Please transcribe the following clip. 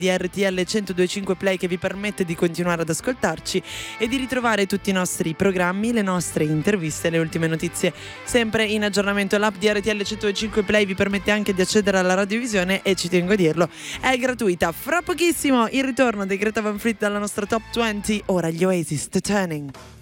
di RTL 102.5 Play che vi permette di continuare ad ascoltarci e di ritrovare tutti i nostri programmi, le nostre interviste, le ultime notizie sempre in aggiornamento. L'app di RTL 102.5 Play vi permette anche di accedere alla radiovisione e ci tengo a dirlo, è gratuita. Fra pochissimo il ritorno dei Greta Van Fleet dalla nostra Top 20, ora gli Oasis, The Turning.